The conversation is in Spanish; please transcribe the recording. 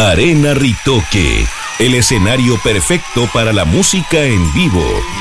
Arena Ritoque, el escenario perfecto para la música en vivo.